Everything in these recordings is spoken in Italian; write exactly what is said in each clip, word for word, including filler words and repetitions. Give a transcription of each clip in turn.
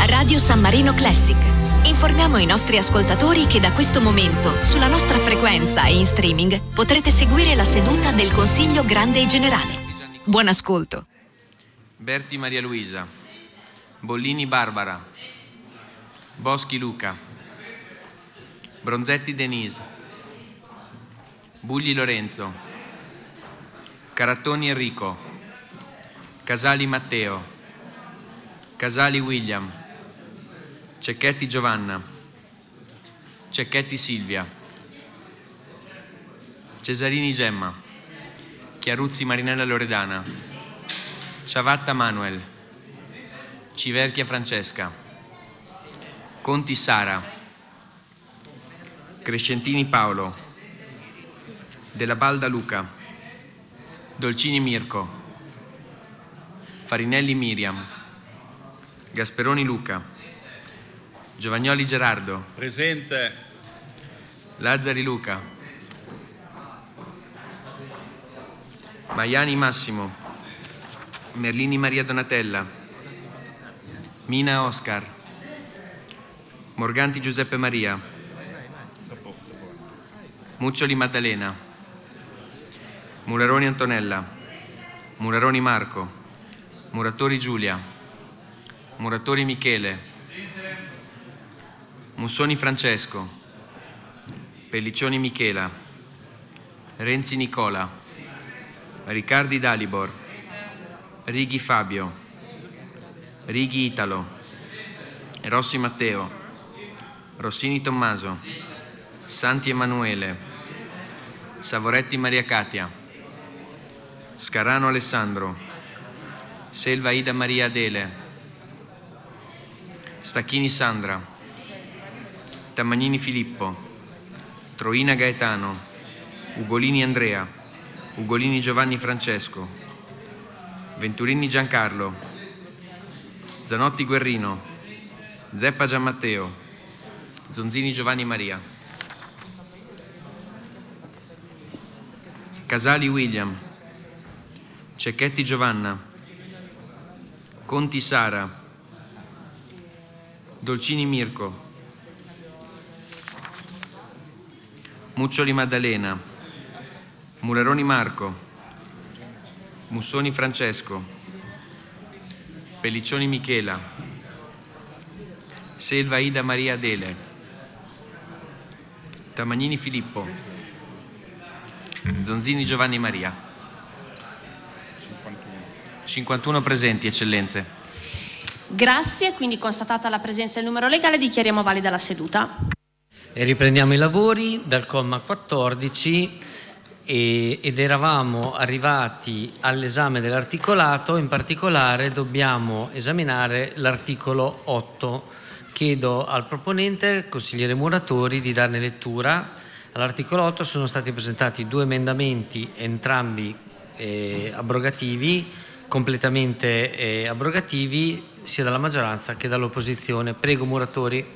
Radio San Marino Classic. Informiamo i nostri ascoltatori che da questo momento, sulla nostra frequenza e in streaming, potrete seguire la seduta del Consiglio Grande e Generale. Buon ascolto. Berti Maria Luisa, Bollini Barbara, Boschi Luca, Bronzetti Denise, Bugli Lorenzo, Carattoni Enrico, Casali Matteo, Casali William, Cecchetti Giovanna, Cecchetti Silvia, Cesarini Gemma, Chiaruzzi Marinella Loredana, Ciavatta Manuel, Civerchia Francesca, Conti Sara, Crescentini Paolo, Della Balda Luca, Dolcini Mirko, Farinelli Miriam, Gasperoni Luca, Giovagnoli Gerardo, presente, Lazzari Luca, Maiani Massimo, Merlini Maria Donatella, Mina Oscar, Morganti Giuseppe Maria, Muccioli Maddalena, Mularoni Antonella, Mularoni Marco, Muratori Giulia, Muratori Michele, Mussoni Francesco, Pelliccioni Michela, Renzi Nicola, Riccardi Dalibor, Righi Fabio, Righi Italo, Rossi Matteo, Rossini Tommaso, Santi Emanuele, Savoretti Maria Katia, Scarano Alessandro, Selva Ida Maria Adele, Stacchini Sandra, Tamagnini Filippo, Troina Gaetano, Ugolini Andrea, Ugolini Giovanni Francesco, Venturini Giancarlo, Zanotti Guerrino, Zeppa Gianmatteo, Zonzini Giovanni Maria, Casali William, Cecchetti Giovanna, Conti Sara, Dolcini Mirko, Muccioli Maddalena, Mularoni Marco, Mussoni Francesco, Pelliccioni Michela, Selva Ida Maria Adele, Tamagnini Filippo, Zonzini Giovanni Maria. cinquantuno presenti, eccellenze. Grazie, quindi constatata la presenza del numero legale dichiariamo valida la seduta. E riprendiamo i lavori dal comma quattordici e, ed eravamo arrivati all'esame dell'articolato. In particolare dobbiamo esaminare l'articolo otto. Chiedo al proponente, consigliere Muratori, di darne lettura. All'articolo otto sono stati presentati due emendamenti, entrambi eh, abrogativi, completamente eh, abrogativi, sia dalla maggioranza che dall'opposizione. Prego, Muratori.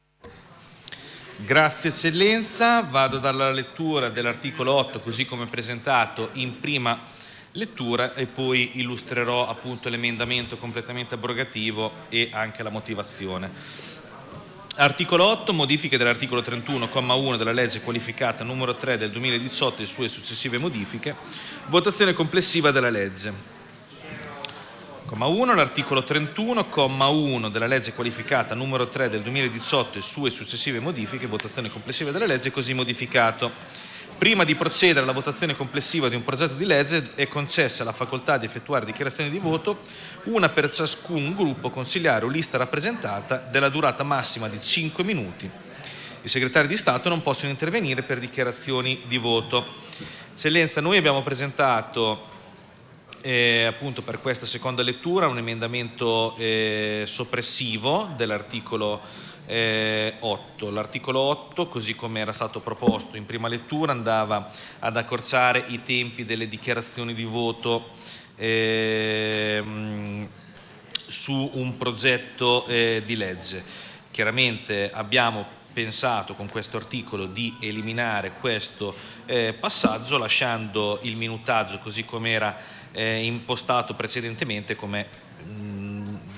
Grazie Eccellenza, vado dalla lettura dell'articolo otto così come presentato in prima lettura e poi illustrerò appunto l'emendamento completamente abrogativo e anche la motivazione. Articolo otto, modifiche dell'articolo trentuno, comma uno della legge qualificata numero tre del duemiladiciotto e sue successive modifiche, votazione complessiva della legge. Comma uno, l'articolo trentuno, comma uno della legge qualificata numero tre del duemiladiciotto e sue successive modifiche, votazione complessiva della legge così modificato. Prima di procedere alla votazione complessiva di un progetto di legge è concessa la facoltà di effettuare dichiarazioni di voto, una per ciascun gruppo consigliare o lista rappresentata, della durata massima di cinque minuti. I segretari di Stato non possono intervenire per dichiarazioni di voto. Eccellenza, noi abbiamo presentato Eh, appunto per questa seconda lettura un emendamento eh, soppressivo dell'articolo eh, otto. L'articolo otto, così come era stato proposto in prima lettura, andava ad accorciare i tempi delle dichiarazioni di voto eh, su un progetto eh, di legge. Chiaramente abbiamo pensato con questo articolo di eliminare questo eh, passaggio, lasciando il minutaggio così come era Eh, impostato precedentemente come mh,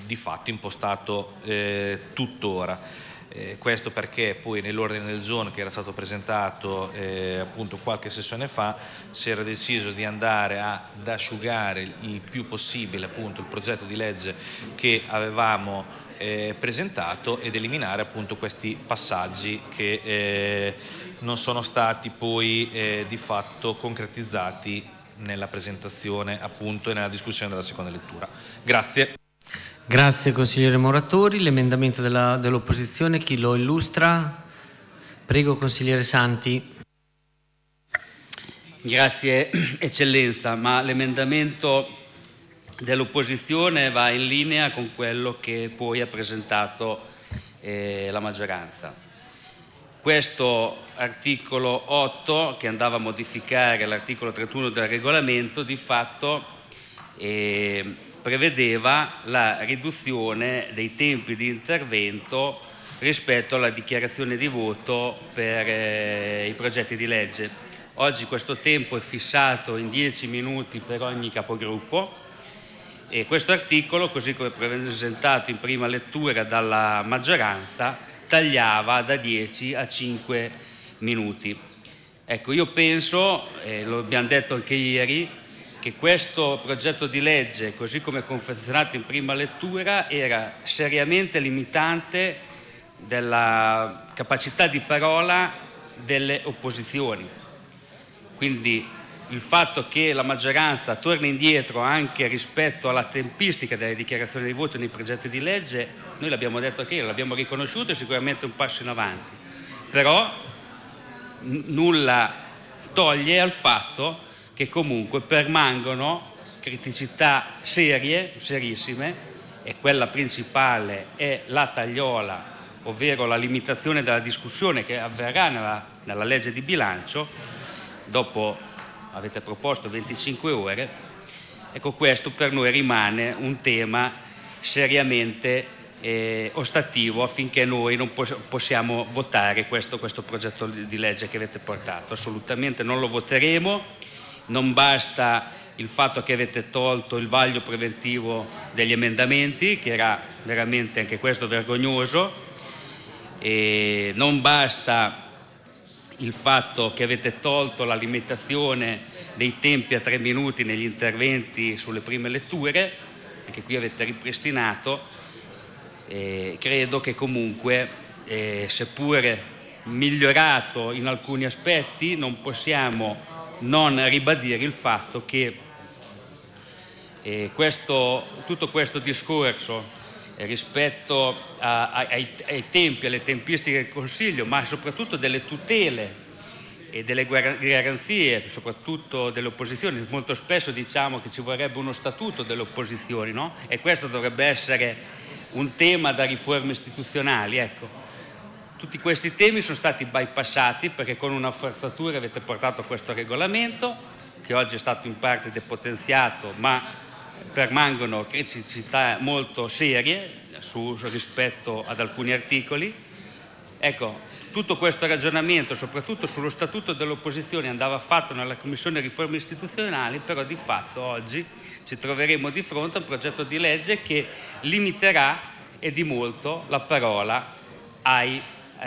di fatto impostato eh, tuttora. Eh, questo perché poi nell'ordine del giorno che era stato presentato eh, appunto qualche sessione fa si era deciso di andare ad asciugare il più possibile appunto il progetto di legge che avevamo eh, presentato ed eliminare appunto questi passaggi che eh, non sono stati poi eh, di fatto concretizzati nella presentazione appunto e nella discussione della seconda lettura. Grazie. Grazie consigliere Moratori. L'emendamento della, dell'opposizione, chi lo illustra? Prego consigliere Santi. Grazie Eccellenza, ma l'emendamento dell'opposizione va in linea con quello che poi ha presentato eh, la maggioranza. Questo articolo otto, che andava a modificare l'articolo trentuno del regolamento, di fatto eh, prevedeva la riduzione dei tempi di intervento rispetto alla dichiarazione di voto per eh, i progetti di legge. Oggi questo tempo è fissato in dieci minuti per ogni capogruppo e questo articolo, così come presentato in prima lettura dalla maggioranza, tagliava da dieci a cinque minuti. Ecco, io penso, e lo abbiamo detto anche ieri, che questo progetto di legge, così come confezionato in prima lettura, era seriamente limitante della capacità di parola delle opposizioni. Quindi il fatto che la maggioranza torni indietro anche rispetto alla tempistica delle dichiarazioni di voto nei progetti di legge, noi l'abbiamo detto anche ieri, l'abbiamo riconosciuto, è sicuramente un passo in avanti. Però n- nulla toglie al fatto che comunque permangono criticità serie, serissime, e quella principale è la tagliola, ovvero la limitazione della discussione che avverrà nella, nella legge di bilancio, dopo avete proposto venticinque ore, ecco questo per noi rimane un tema seriamente eh, ostativo affinché noi non pos- possiamo votare questo, questo progetto di legge che avete portato, assolutamente non lo voteremo. Non basta il fatto che avete tolto il vaglio preventivo degli emendamenti, che era veramente anche questo vergognoso, e non basta il fatto che avete tolto la limitazione dei tempi a tre minuti negli interventi sulle prime letture, anche qui avete ripristinato. E credo che comunque, eh, seppure migliorato in alcuni aspetti, non possiamo non ribadire il fatto che eh, questo, tutto questo discorso eh, rispetto a, a, ai, ai tempi, alle tempistiche del Consiglio, ma soprattutto delle tutele e delle garanzie, soprattutto delle opposizioni, molto spesso diciamo che ci vorrebbe uno statuto delle opposizioni, no? E questo dovrebbe essere un tema da riforme istituzionali, ecco. Tutti questi temi sono stati bypassati perché con una forzatura avete portato questo regolamento che oggi è stato in parte depotenziato, ma permangono criticità molto serie su, rispetto ad alcuni articoli. Ecco, tutto questo ragionamento, soprattutto sullo statuto dell'opposizione, andava fatto nella Commissione Riforme Istituzionali, però di fatto oggi ci troveremo di fronte a un progetto di legge che limiterà e di molto la parola ai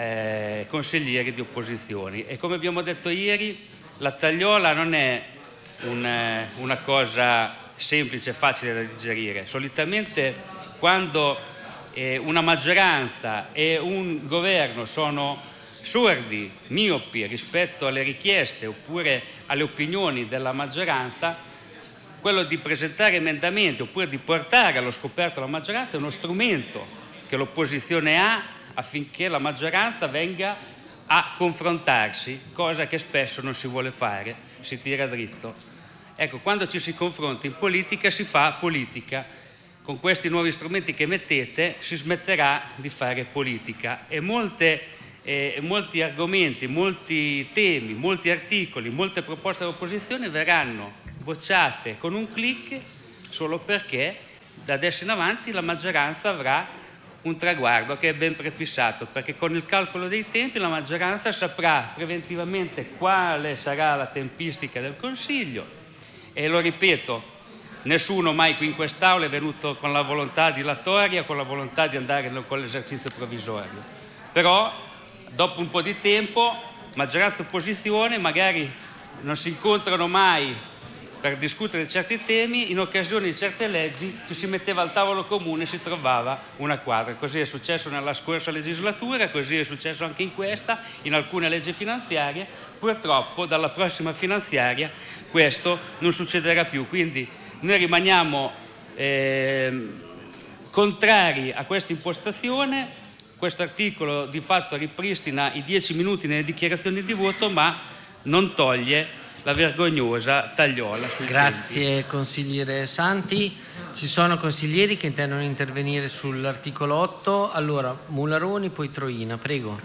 Eh, consiglieri di opposizioni. E come abbiamo detto ieri, la tagliola non è un, eh, una cosa semplice e facile da digerire. Solitamente quando eh, una maggioranza e un governo sono sordi, miopi rispetto alle richieste oppure alle opinioni della maggioranza, quello di presentare emendamenti oppure di portare allo scoperto la maggioranza è uno strumento che l'opposizione ha affinché la maggioranza venga a confrontarsi, cosa che spesso non si vuole fare, si tira dritto. Ecco, quando ci si confronta in politica si fa politica. Con questi nuovi strumenti che mettete si smetterà di fare politica e molte, eh, molti argomenti, molti temi, molti articoli, molte proposte dell'opposizione verranno bocciate con un clic solo perché da adesso in avanti la maggioranza avrà un traguardo che è ben prefissato, perché con il calcolo dei tempi la maggioranza saprà preventivamente quale sarà la tempistica del Consiglio e, lo ripeto, nessuno mai qui in quest'Aula è venuto con la volontà dilatoria, con la volontà di andare con l'esercizio provvisorio. Però dopo un po' di tempo, maggioranza e opposizione magari non si incontrano mai per discutere certi temi, in occasione di certe leggi ci si metteva al tavolo comune e si trovava una quadra. Così è successo nella scorsa legislatura, così è successo anche in questa, in alcune leggi finanziarie. Purtroppo dalla prossima finanziaria questo non succederà più, quindi noi rimaniamo eh, contrari a questa impostazione. Questo articolo di fatto ripristina i dieci minuti nelle dichiarazioni di voto, ma non toglie la vergognosa tagliola sui Grazie tempi. consigliere Santi. Ci sono consiglieri che intendono intervenire sull'articolo otto. Allora, Mularoni, poi Troina, prego.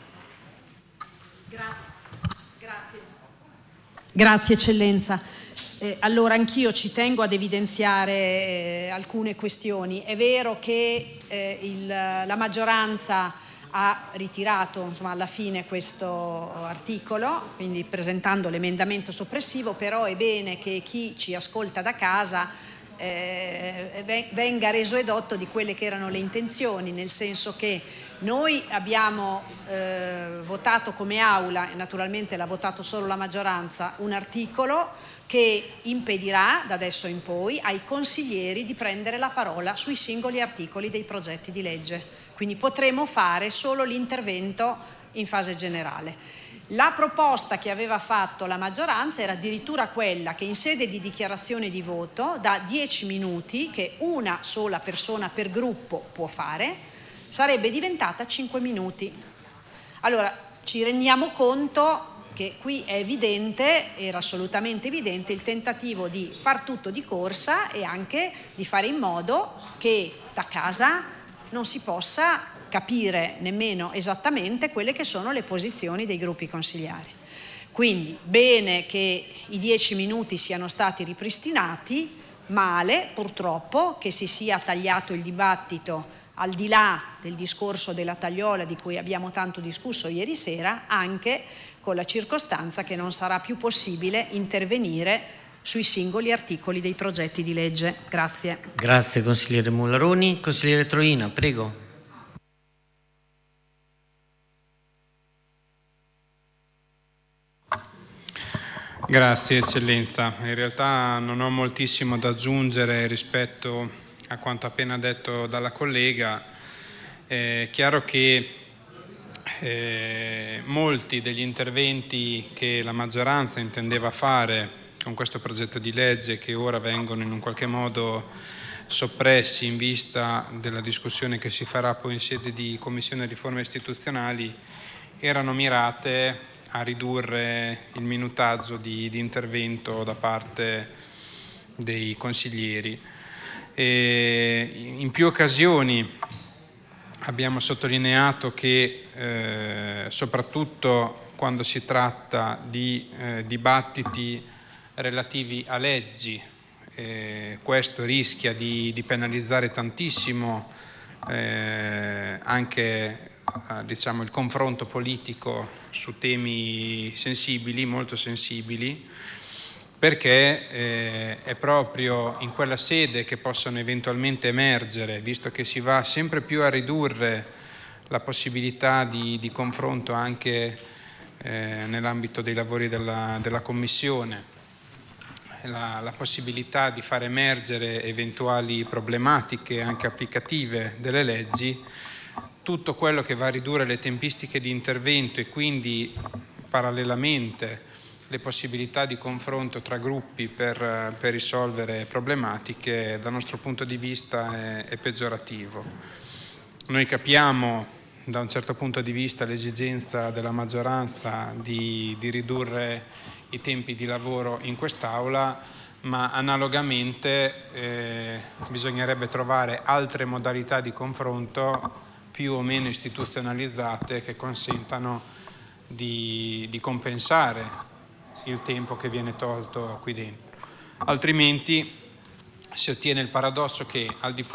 Gra- grazie. Grazie eccellenza. Eh, allora anch'io ci tengo ad evidenziare eh, alcune questioni. È vero che eh, il, la maggioranza ha ritirato insomma, alla fine questo articolo, quindi presentando l'emendamento soppressivo, però è bene che chi ci ascolta da casa eh, venga reso edotto di quelle che erano le intenzioni, nel senso che noi abbiamo eh, votato come Aula, e naturalmente l'ha votato solo la maggioranza, un articolo che impedirà da adesso in poi ai consiglieri di prendere la parola sui singoli articoli dei progetti di legge. Quindi potremo fare solo l'intervento in fase generale. La proposta che aveva fatto la maggioranza era addirittura quella che in sede di dichiarazione di voto, da dieci minuti, che una sola persona per gruppo può fare, sarebbe diventata cinque minuti. Allora, ci rendiamo conto che qui è evidente, era assolutamente evidente, il tentativo di far tutto di corsa e anche di fare in modo che da casa non si possa capire nemmeno esattamente quelle che sono le posizioni dei gruppi consigliari. Quindi bene che i dieci minuti siano stati ripristinati, male purtroppo che si sia tagliato il dibattito al di là del discorso della tagliola di cui abbiamo tanto discusso ieri sera, anche con la circostanza che non sarà più possibile intervenire sui singoli articoli dei progetti di legge. Grazie. Grazie consigliere Mularoni. Consigliere Troina, prego. Grazie eccellenza. In realtà non ho moltissimo da aggiungere rispetto a quanto appena detto dalla collega. È chiaro che eh, molti degli interventi che la maggioranza intendeva fare con questo progetto di legge, che ora vengono in un qualche modo soppressi in vista della discussione che si farà poi in sede di Commissione Riforme Istituzionali, erano mirate a ridurre il minutaggio di, di intervento da parte dei consiglieri. E in più occasioni abbiamo sottolineato che eh, soprattutto quando si tratta di eh, dibattiti relativi a leggi, eh, questo rischia di, di penalizzare tantissimo eh, anche eh, diciamo, il confronto politico su temi sensibili, molto sensibili, perché eh, è proprio in quella sede che possono eventualmente emergere, visto che si va sempre più a ridurre la possibilità di, di confronto anche eh, nell'ambito dei lavori della, della Commissione, La, la possibilità di far emergere eventuali problematiche anche applicative delle leggi, tutto quello che va a ridurre le tempistiche di intervento e quindi parallelamente le possibilità di confronto tra gruppi per, per risolvere problematiche, dal nostro punto di vista è, è peggiorativo. Noi capiamo da un certo punto di vista l'esigenza della maggioranza di, di ridurre i tempi di lavoro in quest'Aula, ma analogamente eh, bisognerebbe trovare altre modalità di confronto più o meno istituzionalizzate che consentano di, di compensare il tempo che viene tolto qui dentro. Altrimenti si ottiene il paradosso che al di fuori